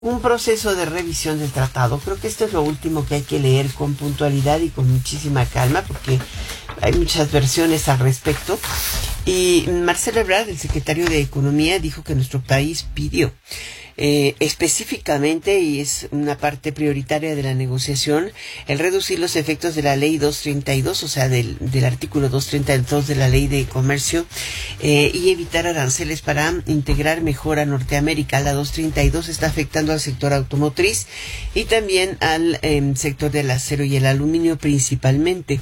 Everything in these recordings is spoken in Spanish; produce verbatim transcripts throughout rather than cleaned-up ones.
un proceso de revisión del tratado. Creo que esto es lo último que hay que leer con puntualidad y con muchísima calma, porque hay muchas versiones al respecto. Y Marcelo Ebrard, el secretario de Economía, dijo que nuestro país pidió eh, específicamente, y es una parte prioritaria de la negociación, el reducir los efectos de la ley doscientos treinta y dos, o sea, del, del artículo doscientos treinta y dos de la ley de comercio, eh, y evitar aranceles para integrar mejor a Norteamérica. La doscientos treinta y dos está afectando al sector automotriz y también al eh, sector del acero y el aluminio principalmente.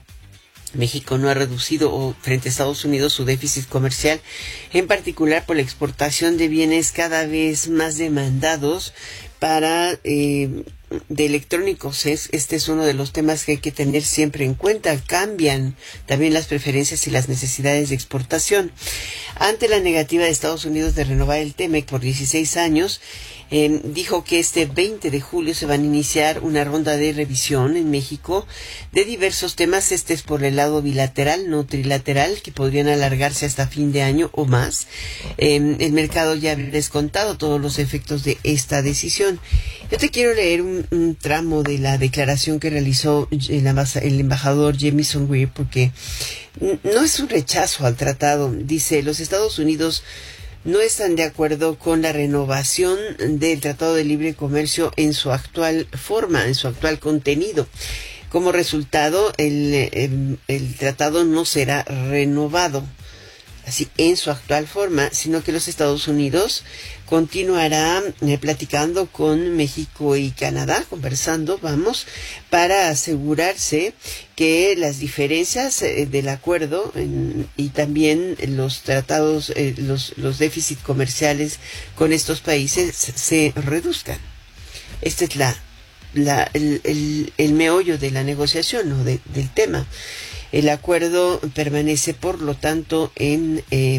México no ha reducido o, frente a Estados Unidos su déficit comercial, en particular por la exportación de bienes cada vez más demandados para eh, de electrónicos. Es, este es uno de los temas que hay que tener siempre en cuenta. Cambian también las preferencias y las necesidades de exportación. Ante la negativa de Estados Unidos de renovar el TEMEC por dieciséis años, Eh, dijo que este veinte de julio se van a iniciar una ronda de revisión en México de diversos temas. Este es por el lado bilateral, no trilateral, que podrían alargarse hasta fin de año o más. Eh, el mercado ya ha descontado todos los efectos de esta decisión. Yo te quiero leer un, un tramo de la declaración que realizó el, el embajador Jamieson Greer, porque no es un rechazo al tratado. Dice, los Estados Unidos no están de acuerdo con la renovación del Tratado de Libre Comercio en su actual forma, en su actual contenido. Como resultado, el, el, el tratado no será renovado así en su actual forma, sino que los Estados Unidos continuará eh, platicando con México y Canadá, conversando, vamos, para asegurarse que las diferencias eh, del acuerdo eh, y también los tratados, eh, los, los déficits comerciales con estos países se reduzcan. Esta es la, la el, el, el meollo de la negociación, ¿no? de, del tema. El acuerdo permanece, por lo tanto, en eh,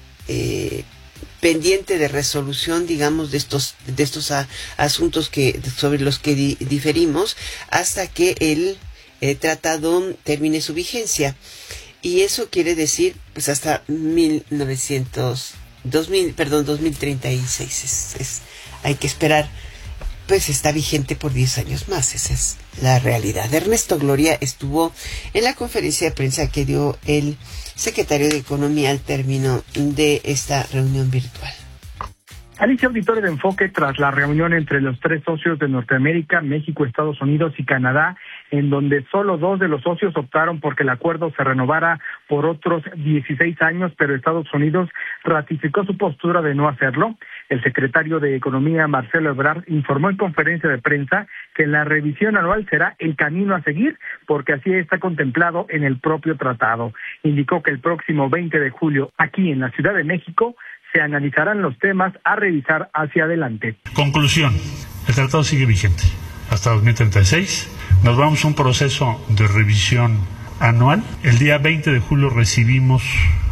eh, pendiente de resolución, digamos, de estos de estos a, asuntos que sobre los que di, diferimos hasta que el eh, tratado termine su vigencia. Y eso quiere decir, pues, hasta mil novecientos, dos mil, perdón, dos mil treinta y seis. Es, es, hay que esperar. Pues está vigente por diez años más, esa es la realidad. Ernesto Gloria estuvo en la conferencia de prensa que dio el secretario de Economía al término de esta reunión virtual. Alicia, auditorio de Enfoque, tras la reunión entre los tres socios de Norteamérica, México, Estados Unidos y Canadá, en donde solo dos de los socios optaron porque el acuerdo se renovara por otros dieciséis años, pero Estados Unidos ratificó su postura de no hacerlo. El secretario de Economía, Marcelo Ebrard, informó en conferencia de prensa que la revisión anual será el camino a seguir, porque así está contemplado en el propio tratado. Indicó que el próximo veinte de julio, aquí en la Ciudad de México, se analizarán los temas a revisar hacia adelante. Conclusión, el tratado sigue vigente hasta dos mil treinta y seis. Nos vamos a un proceso de revisión anual. El día veinte de julio recibimos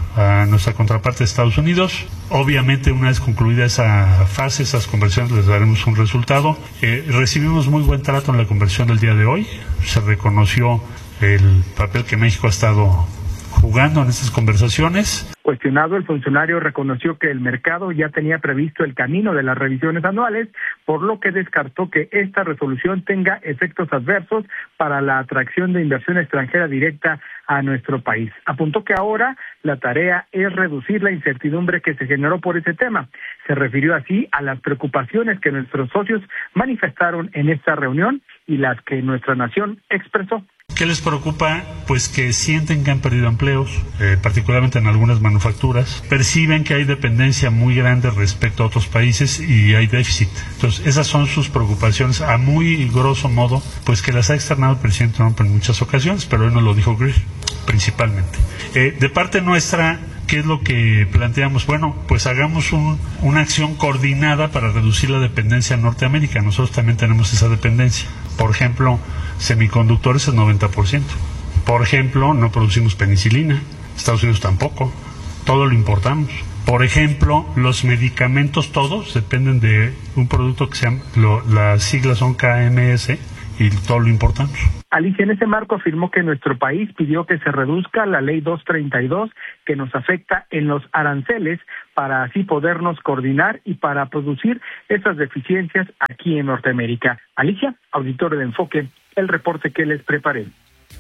a nuestra contraparte de Estados Unidos. Obviamente, una vez concluida esa fase, esas conversaciones, les daremos un resultado. Eh, recibimos muy buen trato en la conversión del día de hoy. Se reconoció el papel que México ha estado jugando en estas conversaciones. Cuestionado, el funcionario reconoció que el mercado ya tenía previsto el camino de las revisiones anuales, por lo que descartó que esta resolución tenga efectos adversos para la atracción de inversión extranjera directa a nuestro país. Apuntó que ahora la tarea es reducir la incertidumbre que se generó por ese tema. Se refirió así a las preocupaciones que nuestros socios manifestaron en esta reunión y las que nuestra nación expresó. ¿Qué les preocupa? Pues que sienten que han perdido empleos, eh, particularmente en algunas manufacturas. Perciben que hay dependencia muy grande respecto a otros países y hay déficit. Entonces, esas son sus preocupaciones. A muy grosso modo, pues que las ha externado el presidente Trump en muchas ocasiones, pero hoy nos lo dijo Greer, principalmente. Eh, de parte nuestra, ¿qué es lo que planteamos? Bueno, pues hagamos un, una acción coordinada para reducir la dependencia a Norteamérica. Nosotros también tenemos esa dependencia. Por ejemplo, semiconductores el noventa por ciento. Por ejemplo, no producimos penicilina. Estados Unidos tampoco. Todo lo importamos. Por ejemplo, los medicamentos todos dependen de un producto que se llama, lo, las siglas son K M S, y todo lo importamos. Alicia, en ese marco afirmó que nuestro país pidió que se reduzca la ley doscientos treinta y dos que nos afecta en los aranceles para así podernos coordinar y para producir esas deficiencias aquí en Norteamérica. Alicia, auditorio de Enfoque, el reporte que les preparé.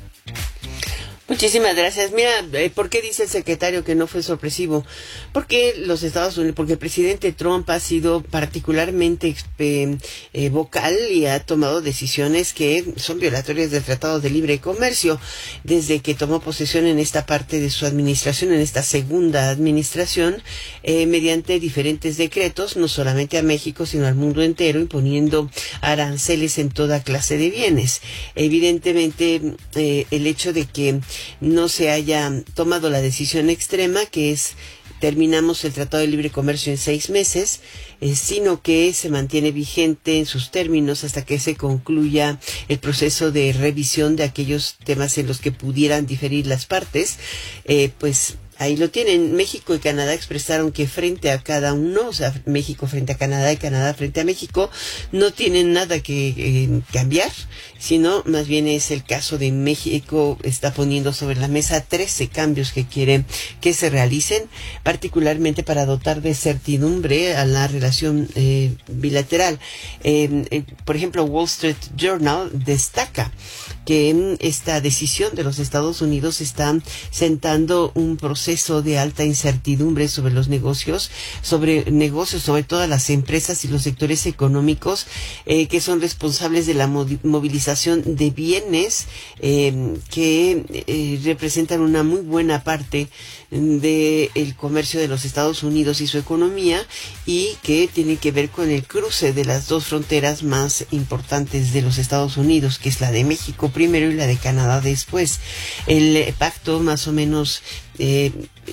Muchísimas gracias. Mira, ¿por qué dice el secretario que no fue sorpresivo? Porque los Estados Unidos, porque el presidente Trump ha sido particularmente eh, eh, vocal y ha tomado decisiones que son violatorias del Tratado de Libre Comercio. Desde que tomó posesión en esta parte de su administración, en esta segunda administración, eh, mediante diferentes decretos, no solamente a México, sino al mundo entero, imponiendo aranceles en toda clase de bienes. Evidentemente, eh, el hecho de que no se haya tomado la decisión extrema, que es terminamos el Tratado de Libre Comercio en seis meses, eh, sino que se mantiene vigente en sus términos hasta que se concluya el proceso de revisión de aquellos temas en los que pudieran diferir las partes, eh, pues ahí lo tienen. México y Canadá expresaron que frente a cada uno, o sea, México frente a Canadá y Canadá frente a México, no tienen nada que eh, cambiar, sino más bien es el caso de México, está poniendo sobre la mesa trece cambios que quiere que se realicen, particularmente para dotar de certidumbre a la relación eh, bilateral. Eh, eh, por ejemplo, Wall Street Journal destaca que esta decisión de los Estados Unidos está sentando un proceso de alta incertidumbre sobre los negocios, sobre negocios, sobre todas las empresas y los sectores económicos eh, que son responsables de la movilización de bienes eh, que eh, representan una muy buena parte del comercio de los Estados Unidos y su economía, y que tiene que ver con el cruce de las dos fronteras más importantes de los Estados Unidos, que es la de México primero y la de Canadá después. El pacto más o menos, eh,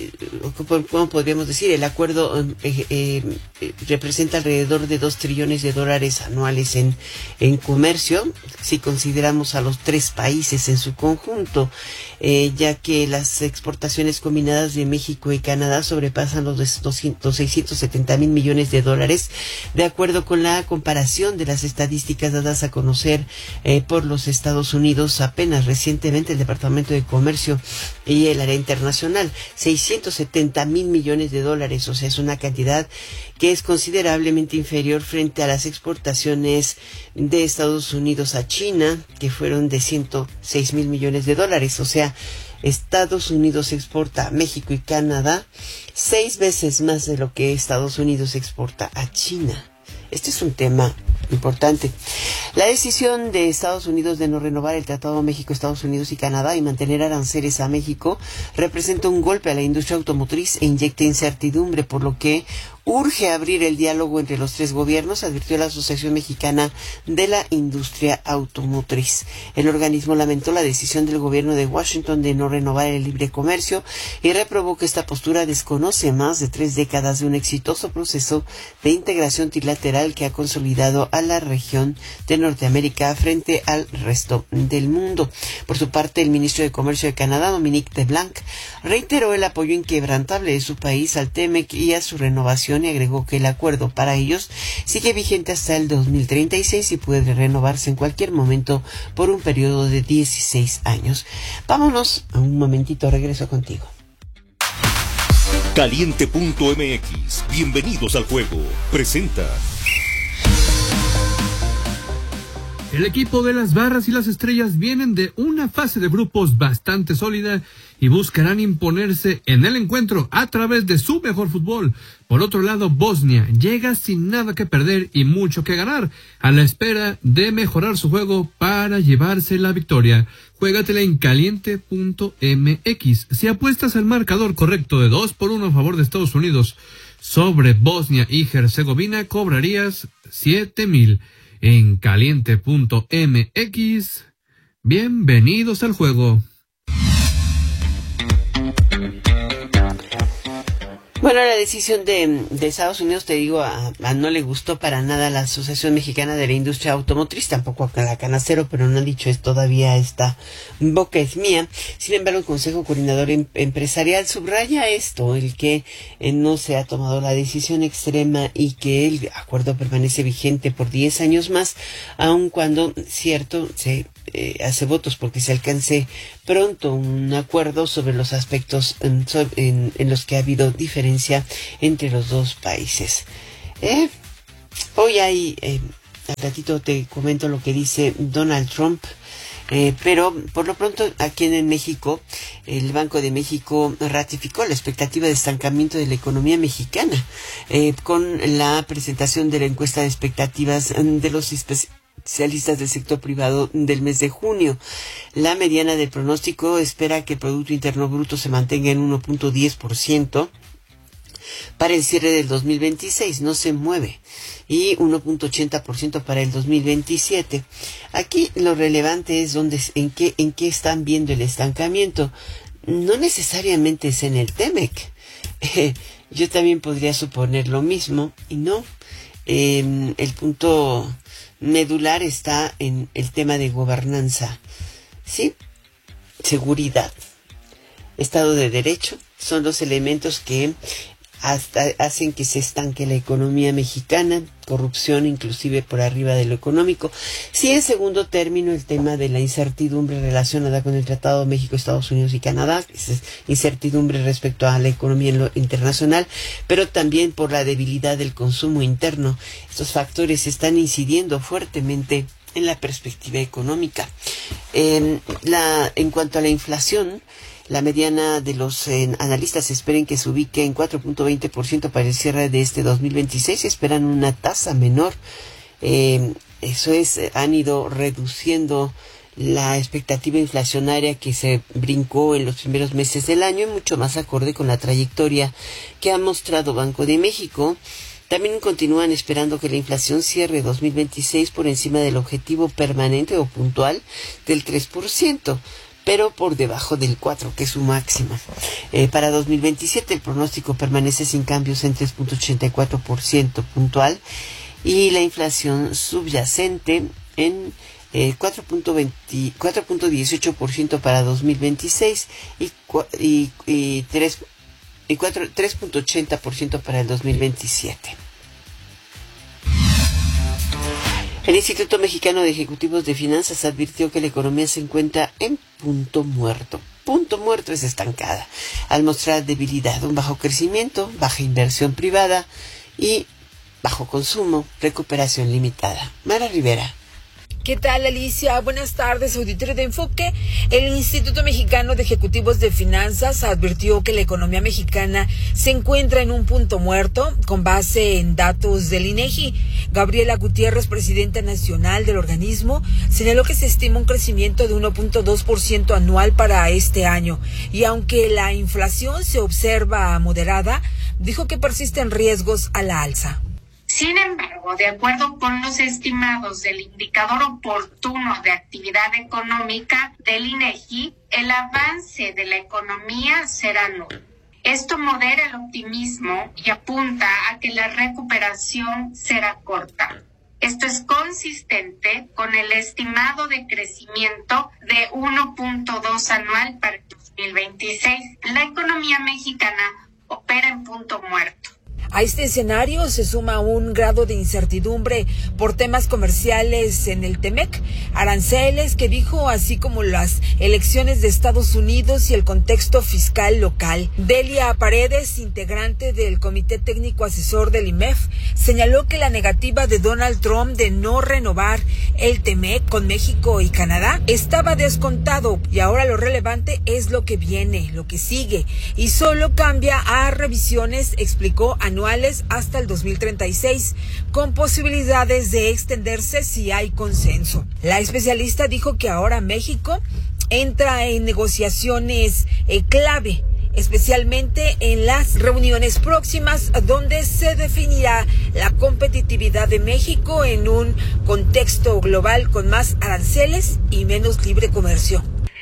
¿cómo podríamos decir? El acuerdo eh, eh, representa alrededor de dos trillones de dólares anuales en, en comercio, si consideramos a los tres países en su conjunto, eh, ya que las exportaciones combinadas de México y Canadá sobrepasan los doscientos, seiscientos setenta mil millones de dólares, de acuerdo con la comparación de las estadísticas dadas a conocer eh, por los Estados Unidos apenas recientemente, el Departamento de Comercio y el área internacional. seiscientos setenta mil millones de dólares, o sea, es una cantidad que es considerablemente inferior frente a las exportaciones de Estados Unidos a China, que fueron de ciento seis mil millones de dólares. O sea, Estados Unidos exporta a México y Canadá seis veces más de lo que Estados Unidos exporta a China. Este es un tema importante. La decisión de Estados Unidos de no renovar el Tratado México, Estados Unidos y Canadá y mantener aranceles a México representa un golpe a la industria automotriz e inyecta incertidumbre, por lo que urge abrir el diálogo entre los tres gobiernos, advirtió la Asociación Mexicana de la Industria Automotriz. El organismo lamentó la decisión del gobierno de Washington de no renovar el libre comercio y reprobó que esta postura desconoce más de tres décadas de un exitoso proceso de integración trilateral que ha consolidado a la región de Norteamérica frente al resto del mundo. Por su parte, el ministro de Comercio de Canadá, Dominique de Blanc, reiteró el apoyo inquebrantable de su país al T M E C y a su renovación, y agregó que el acuerdo para ellos sigue vigente hasta el dos mil treinta y seis y puede renovarse en cualquier momento por un periodo de dieciséis años. Vámonos a un momentito, regreso contigo. Caliente punto m x, bienvenidos al juego, presenta. El equipo de las Barras y las Estrellas vienen de una fase de grupos bastante sólida y buscarán imponerse en el encuentro a través de su mejor fútbol. Por otro lado, Bosnia llega sin nada que perder y mucho que ganar, a la espera de mejorar su juego para llevarse la victoria. Juégatela en caliente punto m x. Si apuestas al marcador correcto de dos por uno a favor de Estados Unidos sobre Bosnia y Herzegovina, cobrarías siete mil. En caliente punto m x, bienvenidos al juego. Bueno, la decisión de, de Estados Unidos, te digo, a, a no le gustó para nada a la Asociación Mexicana de la Industria Automotriz, tampoco a la Canacero, pero no han dicho es todavía esta boca es mía. Sin embargo, el Consejo Coordinador em, Empresarial subraya esto, el que eh, no se ha tomado la decisión extrema y que el acuerdo permanece vigente por diez años más, aun cuando, cierto, se eh, hace votos porque se alcance pronto un acuerdo sobre los aspectos en, en, en los que ha habido diferencia entre los dos países. Eh, hoy hay, eh, al ratito te comento lo que dice Donald Trump, eh, pero por lo pronto aquí en México, el Banco de México ratificó la expectativa de estancamiento de la economía mexicana eh, con la presentación de la encuesta de expectativas de los especialistas especialistas del sector privado del mes de junio. La mediana del pronóstico espera que el Producto Interno Bruto se mantenga en uno punto diez por ciento para el cierre del dos mil veintiséis, no se mueve, y uno punto ochenta por ciento para el dos mil veintisiete. Aquí lo relevante es dónde, en qué, en qué están viendo el estancamiento. No necesariamente es en el T-MEC. Eh, yo también podría suponer lo mismo, y no. Eh, el punto medular está en el tema de gobernanza, ¿sí? Seguridad, Estado de Derecho, son los elementos que hasta hacen que se estanque la economía mexicana, corrupción inclusive por arriba de lo económico. Sí, en segundo término, el tema de la incertidumbre relacionada con el Tratado de México, Estados Unidos y Canadá, esa es incertidumbre respecto a la economía en lo internacional, pero también por la debilidad del consumo interno. Estos factores están incidiendo fuertemente en la perspectiva económica. En, la, en cuanto a la inflación, la mediana de los eh, analistas esperan que se ubique en cuatro punto veinte por ciento para el cierre de este dos mil veintiséis. Esperan una tasa menor. Eh, eso es, han ido reduciendo la expectativa inflacionaria que se brincó en los primeros meses del año, y mucho más acorde con la trayectoria que ha mostrado Banco de México. También continúan esperando que la inflación cierre dos mil veintiséis por encima del objetivo permanente o puntual del tres por ciento. Pero por debajo del cuatro, que es su máxima. Eh, para dos mil veintisiete el pronóstico permanece sin cambios en tres punto ochenta y cuatro por ciento puntual, y la inflación subyacente en eh, cuatro punto dieciocho por ciento para dos mil veintiséis y, y, y tres punto ochenta por ciento para el dos mil veintisiete. El Instituto Mexicano de Ejecutivos de Finanzas advirtió que la economía se encuentra en punto muerto. Punto muerto es estancada, al mostrar debilidad, un bajo crecimiento, baja inversión privada y bajo consumo, recuperación limitada. Mara Rivera. ¿Qué tal, Alicia? Buenas tardes, auditorio de Enfoque. El Instituto Mexicano de Ejecutivos de Finanzas advirtió que la economía mexicana se encuentra en un punto muerto con base en datos del INEGI. Gabriela Gutiérrez, presidenta nacional del organismo, señaló que se estima un crecimiento de uno punto dos por ciento anual para este año. Y aunque la inflación se observa moderada, dijo que persisten riesgos a la alza. Sin embargo, de acuerdo con los estimados del indicador oportuno de actividad económica del INEGI, el avance de la economía será nulo. Esto modera el optimismo y apunta a que la recuperación será corta. Esto es consistente con el estimado de crecimiento de uno punto dos anual para el dos mil veintiséis. La economía mexicana opera en punto muerto. A este escenario se suma un grado de incertidumbre por temas comerciales en el T-MEC, aranceles que dijo, así como las elecciones de Estados Unidos y el contexto fiscal local. Delia Paredes, integrante del Comité Técnico Asesor del I M E F, señaló que la negativa de Donald Trump de no renovar el T-MEC con México y Canadá estaba descontado, y ahora lo relevante es lo que viene, lo que sigue, y solo cambia a revisiones, explicó, anuales hasta el dos mil treinta y seis, con posibilidades de extenderse si hay consenso. La especialista dijo que ahora México entra en negociaciones eh, clave, especialmente en las reuniones próximas, donde se definirá la competitividad de México en un contexto global con más aranceles y menos libre comercio.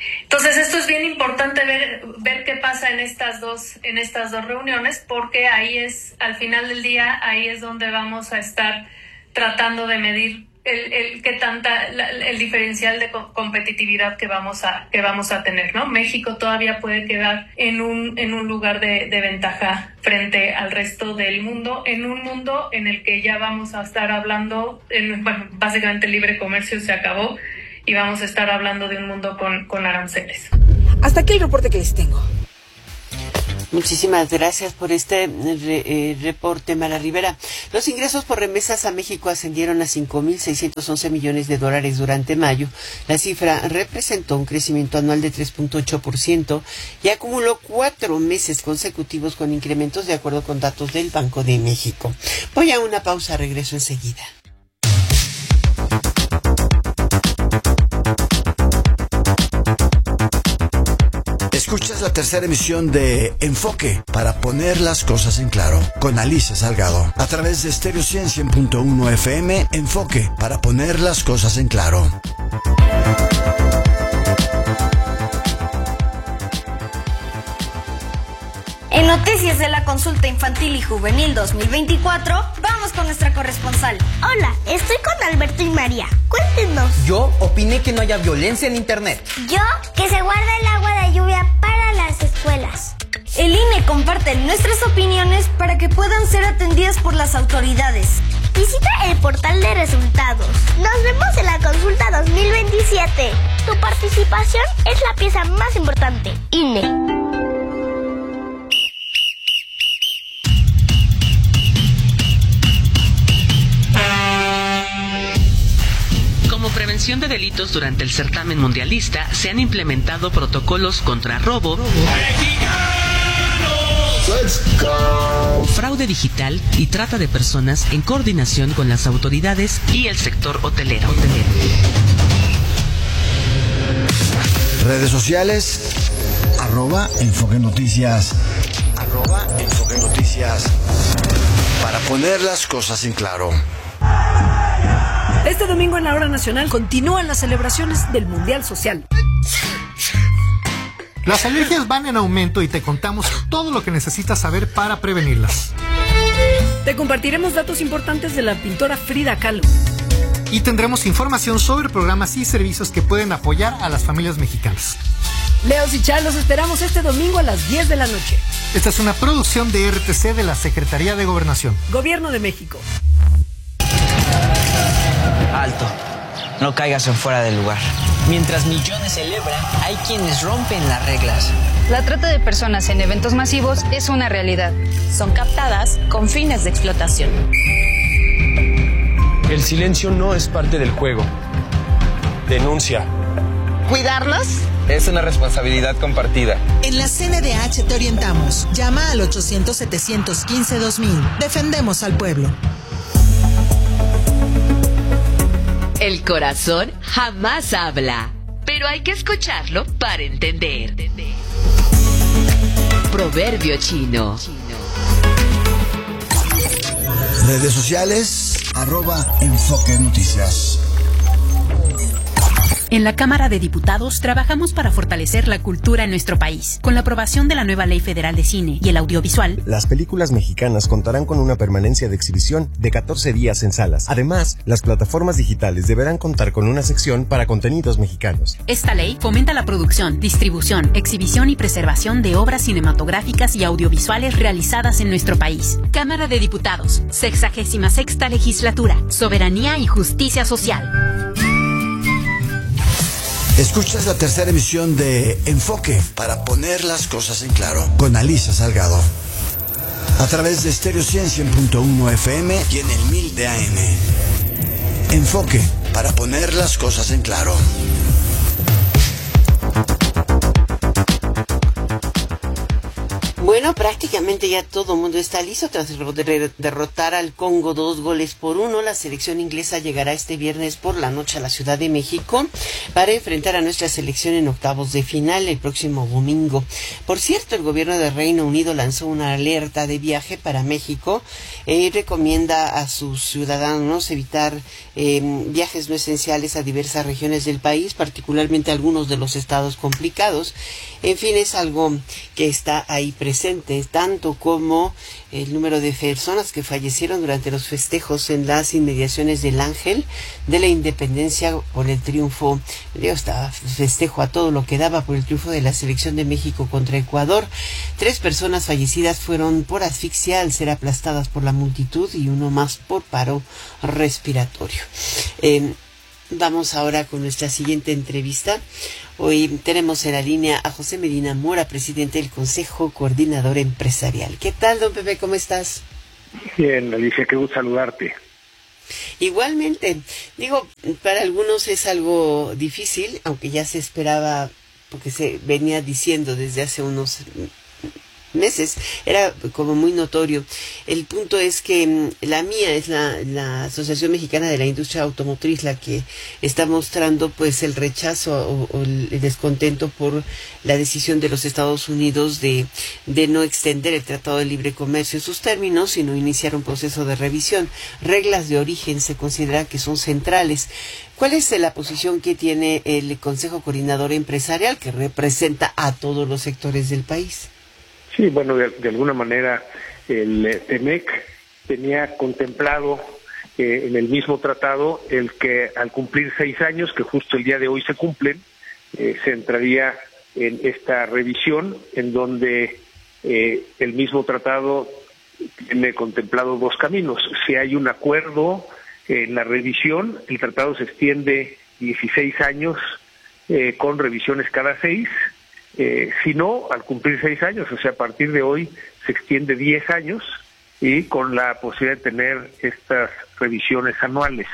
Entonces esto es bien importante ver ver qué pasa en estas dos en estas dos reuniones, porque ahí es, al final del día, ahí es donde vamos a estar tratando de medir el, el qué tanta la, el diferencial de co- competitividad que vamos a que vamos a tener, ¿no? México todavía puede quedar en un en un lugar de, de ventaja frente al resto del mundo, en un mundo en el que ya vamos a estar hablando, en, bueno, básicamente el libre comercio se acabó y vamos a estar hablando de un mundo con, con aranceles. Hasta aquí el reporte que les tengo. Muchísimas gracias por este re, eh, reporte, Mara Rivera. Los ingresos por remesas a México ascendieron a cinco mil seiscientos once millones de dólares durante mayo. La cifra representó un crecimiento anual de tres punto ocho por ciento y acumuló cuatro meses consecutivos con incrementos de acuerdo con datos del Banco de México. Voy a una pausa, regreso enseguida. Escuchas la tercera emisión de Enfoque, para poner las cosas en claro, con Alicia Salgado, a través de Stereo cien punto uno F M. Enfoque, para poner las cosas en claro. En noticias de la consulta infantil y juvenil dos mil veinticuatro, vamos con nuestra corresponsal. Hola, estoy con Alberto y María. Cuéntenos. Yo opiné que no haya violencia en internet. Yo, que se guarda el agua de lluvia para las escuelas. El I N E comparte nuestras opiniones para que puedan ser atendidas por las autoridades. Visita el portal de resultados. Nos vemos en la consulta dos mil veintisiete. Tu participación es la pieza más importante. I N E. Como prevención de delitos durante el certamen mundialista, se han implementado protocolos contra robo, Let's go. fraude digital y trata de personas en coordinación con las autoridades y el sector hotelero. Redes sociales, arroba Enfoque Noticias, arroba Enfoque Noticias, para poner las cosas en claro. Este domingo en la Hora Nacional continúan las celebraciones del Mundial Social. Las alergias van en aumento y te contamos todo lo que necesitas saber para prevenirlas. Te compartiremos datos importantes de la pintora Frida Kahlo. Y tendremos información sobre programas y servicios que pueden apoyar a las familias mexicanas. Leos y Chal, los esperamos este domingo a las diez de la noche. Esta es una producción de R T C de la Secretaría de Gobernación. Gobierno de México. Alto, no caigas en fuera del lugar. Mientras millones celebran, hay quienes rompen las reglas. La trata de personas en eventos masivos es una realidad. Son captadas con fines de explotación. El silencio no es parte del juego. Denuncia. ¿Cuidarlas? Es una responsabilidad compartida. En la C N D H te orientamos. Llama al ochocientos, setecientos quince, dos mil. Defendemos al pueblo. El corazón jamás habla, pero hay que escucharlo para entender. Proverbio chino. Redes sociales, arroba Enfoque Noticias. En la Cámara de Diputados trabajamos para fortalecer la cultura en nuestro país. Con la aprobación de la nueva Ley Federal de Cine y el Audiovisual, las películas mexicanas contarán con una permanencia de exhibición de catorce días en salas. Además, las plataformas digitales deberán contar con una sección para contenidos mexicanos. Esta ley fomenta la producción, distribución, exhibición y preservación de obras cinematográficas y audiovisuales realizadas en nuestro país. Cámara de Diputados, sexagésima sexta legislatura, soberanía y justicia social. Escuchas la tercera emisión de Enfoque, para poner las cosas en claro, con Alicia Salgado, a través de Stereo cien punto uno F M y en el mil de A M. Enfoque, para poner las cosas en claro. Bueno, prácticamente ya todo el mundo está listo tras derrotar al Congo dos goles por uno. La selección inglesa llegará este viernes por la noche a la Ciudad de México para enfrentar a nuestra selección en octavos de final el próximo domingo. Por cierto, el gobierno de Reino Unido lanzó una alerta de viaje para México y recomienda a sus ciudadanos evitar eh, viajes no esenciales a diversas regiones del país, particularmente algunos de los estados complicados. En fin, es algo que está ahí presente, tanto como el número de personas que fallecieron durante los festejos en las inmediaciones del Ángel de la Independencia por el triunfo, digo, estaba festejo a todo lo que daba por el triunfo de la selección de México contra Ecuador. Tres personas fallecidas fueron por asfixia al ser aplastadas por la multitud y uno más por paro respiratorio. Eh, vamos ahora con nuestra siguiente entrevista. Hoy tenemos en la línea a José Medina Mora, presidente del Consejo Coordinador Empresarial. ¿Qué tal, don Pepe? ¿Cómo estás? Bien, Alicia, qué gusto saludarte. Igualmente. Digo, para algunos es algo difícil, aunque ya se esperaba, porque se venía diciendo desde hace unos meses, era como muy notorio. El punto es que la mía es la, la Asociación Mexicana de la Industria Automotriz la que está mostrando pues el rechazo o, o el descontento por la decisión de los Estados Unidos de, de no extender el Tratado de Libre Comercio en sus términos, sino iniciar un proceso de revisión. Reglas de origen se considera que son centrales. ¿Cuál es la posición que tiene el Consejo Coordinador Empresarial, que representa a todos los sectores del país? Sí, bueno, de, de alguna manera el eh, T M E C tenía contemplado eh, en el mismo tratado el que al cumplir seis años, que justo el día de hoy se cumplen, eh, se entraría en esta revisión en donde eh, el mismo tratado tiene contemplado dos caminos. Si hay un acuerdo eh, en la revisión, el tratado se extiende dieciséis años eh, con revisiones cada seis. Eh, si no, al cumplir seis años, o sea, a partir de hoy se extiende diez años y con la posibilidad de tener estas revisiones anuales.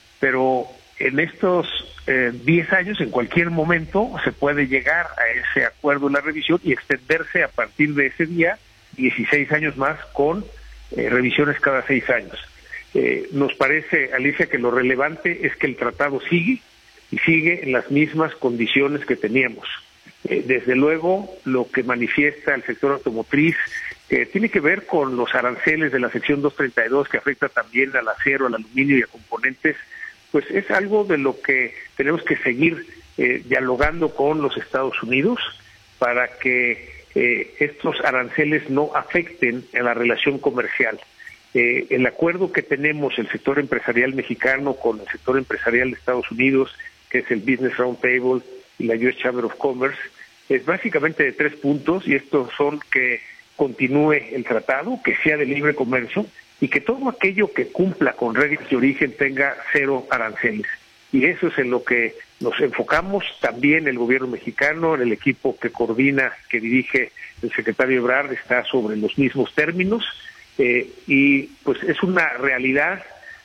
Pero en estos eh, diez años, en cualquier momento, se puede llegar a ese acuerdo en la revisión y extenderse a partir de ese día dieciséis años más con eh, revisiones cada seis años. Eh, nos parece, Alicia, que lo relevante es que el tratado sigue y sigue en las mismas condiciones que teníamos. Eh, desde luego, lo que manifiesta el sector automotriz eh, tiene que ver con los aranceles de la sección doscientos treinta y dos que afecta también al acero, al aluminio y a componentes, pues es algo de lo que tenemos que seguir eh, dialogando con los Estados Unidos para que eh, estos aranceles no afecten a la relación comercial. Eh, el acuerdo que tenemos el sector empresarial mexicano con el sector empresarial de Estados Unidos, que es el Business Roundtable y la U S Chamber of Commerce, es básicamente de tres puntos, y estos son que continúe el tratado, que sea de libre comercio, y que todo aquello que cumpla con reglas de origen tenga cero aranceles. Y eso es en lo que nos enfocamos también el gobierno mexicano, en el equipo que coordina, que dirige el secretario Ebrard, está sobre los mismos términos, eh, y pues es una realidad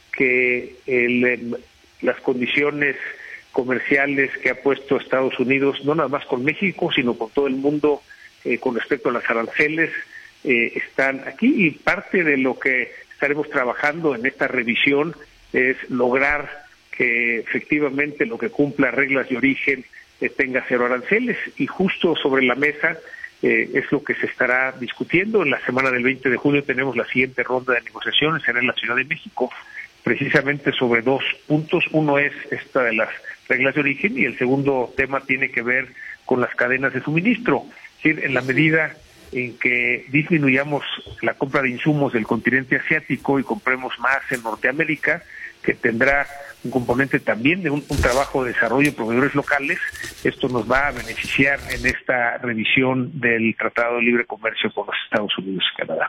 que el, las condiciones comerciales que ha puesto Estados Unidos, no nada más con México, sino con todo el mundo, eh, con respecto a las aranceles, eh, están aquí, y parte de lo que estaremos trabajando en esta revisión es lograr que efectivamente lo que cumpla reglas de origen eh, tenga cero aranceles, y justo sobre la mesa eh, es lo que se estará discutiendo. En la semana del veinte de junio tenemos la siguiente ronda de negociaciones, será en la Ciudad de México, precisamente sobre dos puntos. Uno es esta de las reglas de origen y el segundo tema tiene que ver con las cadenas de suministro. Es decir, en la medida en que disminuyamos la compra de insumos del continente asiático y compremos más en Norteamérica, que tendrá un componente también de un, un trabajo de desarrollo de proveedores locales, esto nos va a beneficiar en esta revisión del Tratado de Libre Comercio con los Estados Unidos y Canadá.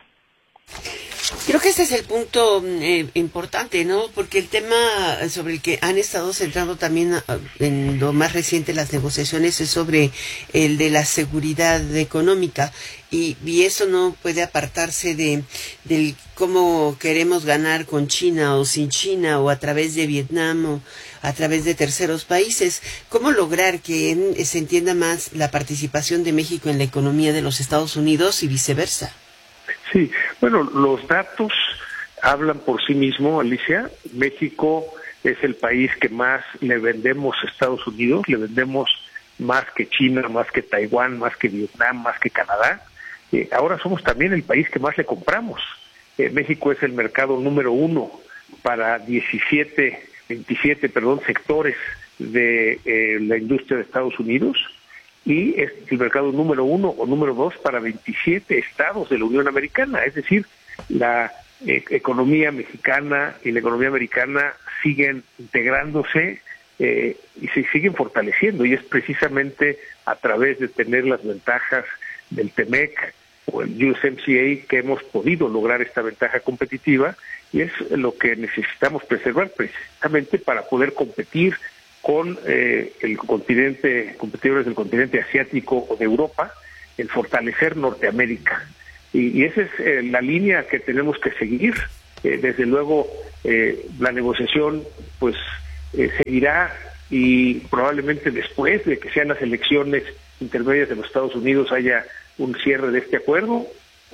Creo que ese es el punto eh, importante, ¿no? Porque el tema sobre el que han estado centrando también en lo más reciente las negociaciones es sobre el de la seguridad económica, y, y eso no puede apartarse de del cómo queremos ganar con China o sin China, o a través de Vietnam o a través de terceros países. ¿Cómo lograr que se entienda más la participación de México en la economía de los Estados Unidos y viceversa? Sí, bueno, los datos hablan por sí mismos, Alicia. México es el país que más le vendemos a Estados Unidos, le vendemos más que China, más que Taiwán, más que Vietnam, más que Canadá. Eh, ahora somos también el país que más le compramos. Eh, México es el mercado número uno para diecisiete veintisiete, perdón, sectores de eh, la industria de Estados Unidos, y es el mercado número uno o número dos para veintisiete estados de la Unión Americana. Es decir, la eh, economía mexicana y la economía americana siguen integrándose eh, y se siguen fortaleciendo, y es precisamente a través de tener las ventajas del T M E C o el U S M C A que hemos podido lograr esta ventaja competitiva, y es lo que necesitamos preservar precisamente para poder competir con eh, el continente, competidores del continente asiático o de Europa, el fortalecer Norteamérica. Y, y esa es eh, la línea que tenemos que seguir. Eh, desde luego, eh, la negociación pues eh, seguirá, y probablemente después de que sean las elecciones intermedias de los Estados Unidos haya un cierre de este acuerdo,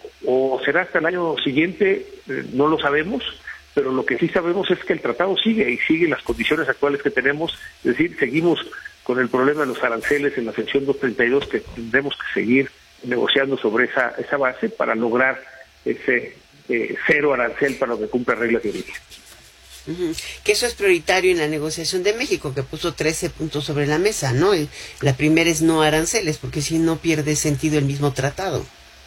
o será hasta el año siguiente, eh, no lo sabemos. Pero lo que sí sabemos es que el tratado sigue y sigue las condiciones actuales que tenemos, es decir, seguimos con el problema de los aranceles en la sección doscientos treinta y dos, que tendremos que seguir negociando sobre esa esa base para lograr ese eh, cero arancel para lo que cumpla reglas de origen. Uh-huh. Que eso es prioritario en la negociación de México, que puso trece puntos sobre la mesa, ¿no? La primera es no aranceles, porque si no pierde sentido el mismo tratado.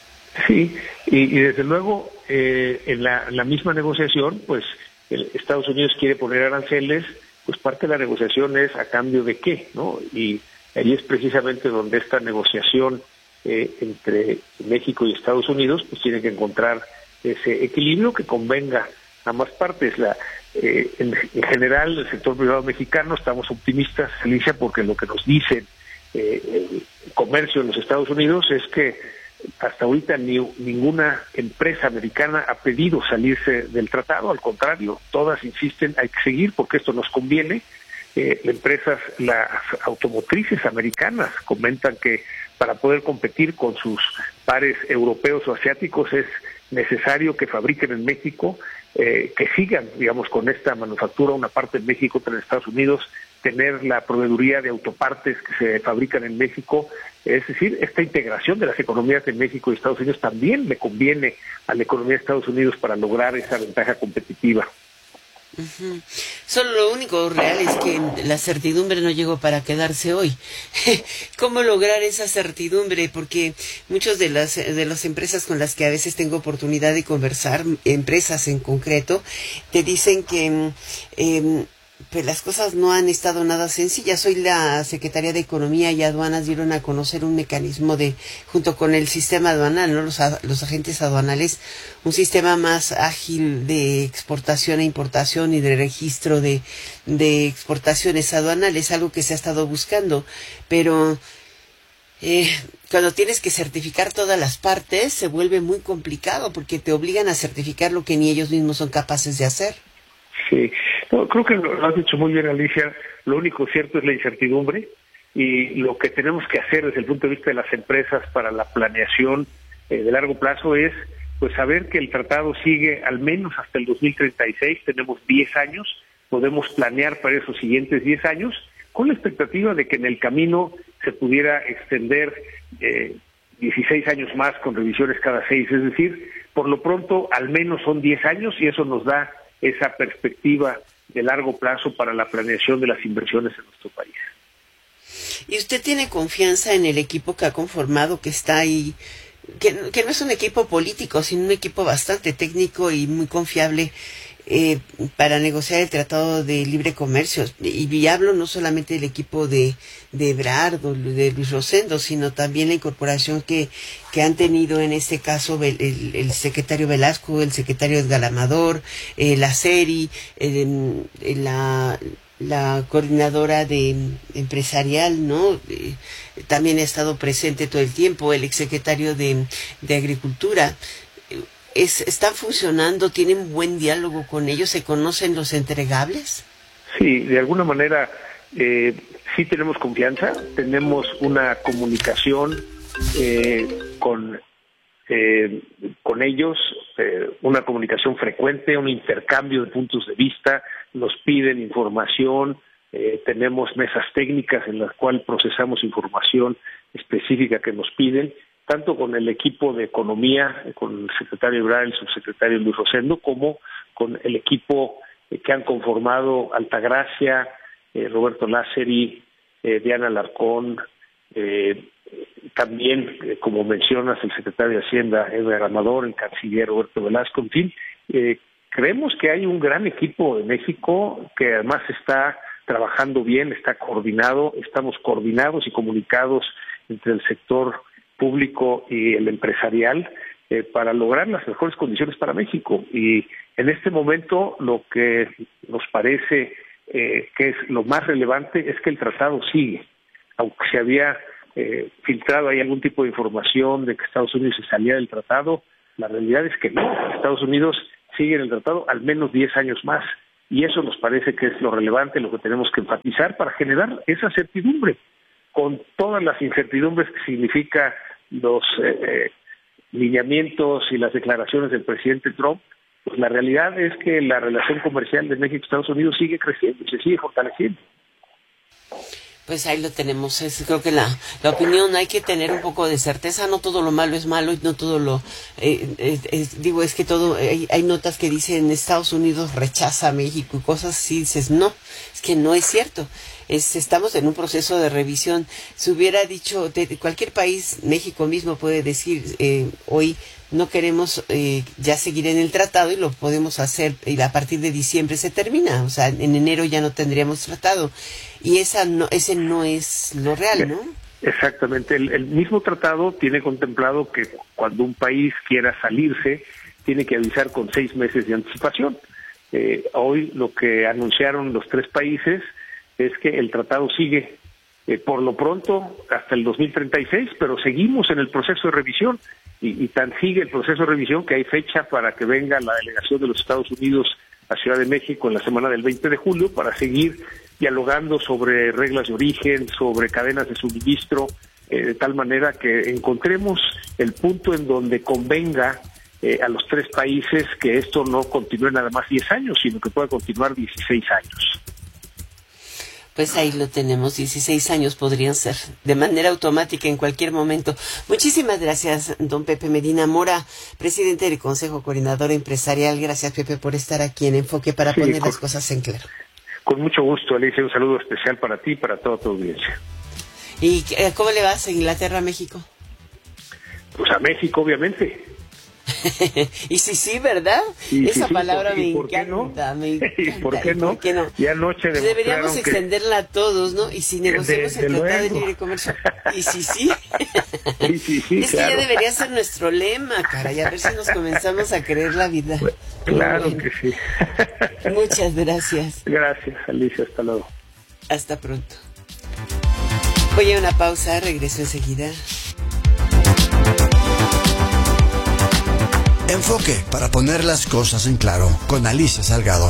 Sí, y, y desde luego eh, en la, la misma negociación, pues el Estados Unidos quiere poner aranceles, pues parte de la negociación es a cambio de qué, ¿no? Y ahí es precisamente donde esta negociación eh, entre México y Estados Unidos, pues tiene que encontrar ese equilibrio que convenga a ambas partes. La, eh, en, en general, el sector privado mexicano estamos optimistas, Alicia, porque lo que nos dice eh, el comercio en los Estados Unidos es que hasta ahorita ni, ninguna empresa americana ha pedido salirse del tratado, al contrario, todas insisten, hay que seguir porque esto nos conviene. Eh, empresas, las automotrices americanas comentan que para poder competir con sus pares europeos o asiáticos es necesario que fabriquen en México, eh, que sigan, digamos, con esta manufactura, una parte en México, otra en Estados Unidos, tener la proveeduría de autopartes que se fabrican en México. Es decir, esta integración de las economías de México y Estados Unidos también le conviene a la economía de Estados Unidos para lograr esa ventaja competitiva. Uh-huh. Solo lo único real es que la certidumbre no llegó para quedarse hoy. ¿Cómo lograr esa certidumbre? Porque muchas de las de las empresas con las que a veces tengo oportunidad de conversar, empresas en concreto, te dicen que eh, pues las cosas no han estado nada sencillas. Hoy la Secretaría de Economía y Aduanas dieron a conocer un mecanismo de, junto con el sistema aduanal, ¿no? Los, los agentes aduanales, un sistema más ágil de exportación e importación y de registro de, de exportaciones aduanales, algo que se ha estado buscando. Pero eh, cuando tienes que certificar todas las partes, se vuelve muy complicado porque te obligan a certificar lo que ni ellos mismos son capaces de hacer. Sí. No, creo que lo has dicho muy bien, Alicia. Lo único cierto es la incertidumbre, y lo que tenemos que hacer desde el punto de vista de las empresas para la planeación eh, de largo plazo es pues saber que el tratado sigue al menos hasta el dos mil treinta y seis, tenemos diez años, podemos planear para esos siguientes diez años, con la expectativa de que en el camino se pudiera extender eh, dieciséis años más con revisiones cada seis, es decir, por lo pronto al menos son diez años, y eso nos da esa perspectiva de largo plazo para la planeación de las inversiones en nuestro país. ¿Y usted tiene confianza en el equipo que ha conformado, que está ahí, que, que no es un equipo político, sino un equipo bastante técnico y muy confiable eh, para negociar el Tratado de Libre Comercio? Y, y hablo no solamente del equipo de, de Ebrard o de Luis Rosendo, sino también la incorporación que, que han tenido en este caso el, el, el secretario Velasco, el secretario Edgar Amador, eh, la SERI, eh, la... la coordinadora de empresarial, ¿no? Eh, también ha estado presente todo el tiempo, el exsecretario de, de Agricultura. Es, ¿Están funcionando? ¿Tienen buen diálogo con ellos? ¿Se conocen los entregables? Sí, de alguna manera eh, sí tenemos confianza, tenemos una comunicación eh, con, eh, con ellos, eh, una comunicación frecuente, un intercambio de puntos de vista. Nos piden información, eh, tenemos mesas técnicas en las cuales procesamos información específica que nos piden, tanto con el equipo de economía, con el secretario Ebrard, el subsecretario Luis Rosendo, como con el equipo eh, que han conformado Altagracia, eh, Roberto Lázari, eh, Diana Alarcón, eh, también, eh, como mencionas, el secretario de Hacienda, Edgar Amador, el canciller Roberto Velasco, en fin, eh, creemos que hay un gran equipo en México que además está trabajando bien, está coordinado, estamos coordinados y comunicados entre el sector público y el empresarial eh, para lograr las mejores condiciones para México. Y en este momento lo que nos parece eh, que es lo más relevante es que el tratado sigue, aunque se había eh, filtrado ahí algún tipo de información de que Estados Unidos se salía del tratado, la realidad es que no, Estados Unidos sigue en el tratado al menos diez años más, y eso nos parece que es lo relevante, lo que tenemos que enfatizar para generar esa certidumbre, con todas las incertidumbres que significa los eh, eh, lineamientos y las declaraciones del presidente Trump. Pues la realidad es que la relación comercial de México y Estados Unidos sigue creciendo y se sigue fortaleciendo. Pues ahí lo tenemos. Es, creo que la, la opinión, hay que tener un poco de certeza. No todo lo malo es malo y no todo lo... Eh, eh, eh, digo, es que todo... Eh, hay notas que dicen Estados Unidos rechaza a México y cosas así. Dices, no, es que no es cierto. Es, estamos en un proceso de revisión. Si hubiera dicho, de, de cualquier país, México mismo puede decir eh, hoy... no queremos eh, ya seguir en el tratado y lo podemos hacer y a partir de diciembre se termina, o sea, en enero ya no tendríamos tratado y esa no, ese no es lo real, ¿no? Exactamente, el, el mismo tratado tiene contemplado que cuando un país quiera salirse tiene que avisar con seis meses de anticipación. Eh, hoy lo que anunciaron los tres países es que el tratado sigue eh, por lo pronto hasta el dos mil treinta y seis, pero seguimos en el proceso de revisión. Y, y tan sigue el proceso de revisión que hay fecha para que venga la delegación de los Estados Unidos a Ciudad de México en la semana del veinte de julio para seguir dialogando sobre reglas de origen, sobre cadenas de suministro, eh, de tal manera que encontremos el punto en donde convenga eh, a los tres países que esto no continúe nada más diez años, sino que pueda continuar dieciséis años. Pues ahí lo tenemos, dieciséis años podrían ser, de manera automática en cualquier momento. Muchísimas gracias, don Pepe Medina Mora, presidente del Consejo Coordinador Empresarial. Gracias, Pepe, por estar aquí en Enfoque para sí, poner con, las cosas en claro. Con mucho gusto, Alicia, un saludo especial para ti y para toda tu audiencia. ¿Y cómo le vas a Inglaterra, a México? Pues a México, obviamente. Y sí, sí, ¿verdad? Y Esa sí, palabra sí, me, ¿por encanta, no? me encanta. ¿Y por qué no? ¿Por qué no? Y anoche deberíamos extenderla a todos, ¿no? Y si negociamos de, el de Tratado luego. de Libre Comercio. Y sí, sí. Sí, sí, sí, es claro. que ya debería ser nuestro lema, caray. A ver si nos comenzamos a creer la vida. Pues, claro bueno. que sí. Muchas gracias. Gracias, Alicia. Hasta luego. Hasta pronto. Voy a una pausa, regreso enseguida. Enfoque para poner las cosas en claro con Alicia Salgado.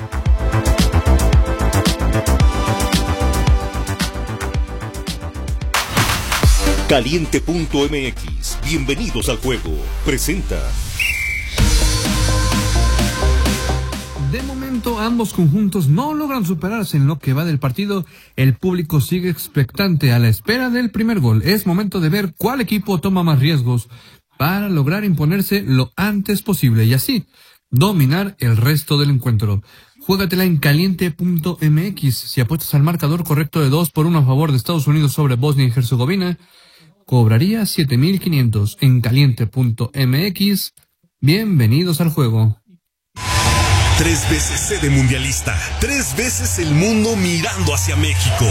Caliente punto m x, bienvenidos al juego, presenta. De momento ambos conjuntos no logran superarse en lo que va del partido. El público sigue expectante a la espera del primer gol. Es momento de ver cuál equipo toma más riesgos para lograr imponerse lo antes posible y así dominar el resto del encuentro. Juégatela en caliente punto m x. Si apuestas al marcador correcto de dos por uno a favor de Estados Unidos sobre Bosnia y Herzegovina, cobraría siete mil quinientos en caliente punto m x. Bienvenidos al juego. Tres veces sede mundialista, tres veces el mundo mirando hacia México.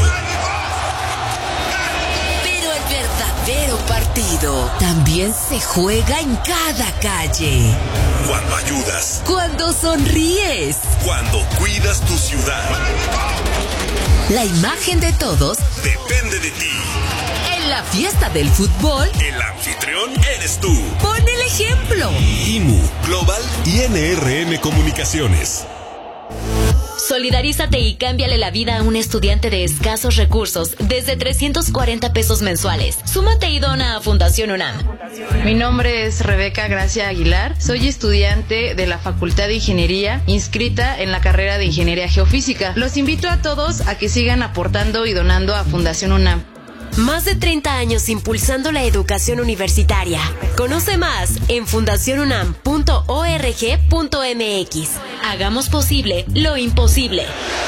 Pero el verdadero partido también se juega en cada calle. Cuando ayudas. Cuando sonríes. Cuando cuidas tu ciudad. La imagen de todos depende de ti. En la fiesta del fútbol, el anfitrión eres tú. Pon el ejemplo. I M U, Global y N R M Comunicaciones. Solidarízate y cámbiale la vida a un estudiante de escasos recursos desde trescientos cuarenta pesos mensuales. Súmate y dona a Fundación UNAM. Mi nombre es Rebeca Gracia Aguilar. Soy estudiante de la Facultad de Ingeniería, inscrita en la carrera de Ingeniería Geofísica. Los invito a todos a que sigan aportando y donando a Fundación UNAM. Más de treinta años impulsando la educación universitaria. Conoce más en fundación unam punto org punto m x. Hagamos posible lo imposible.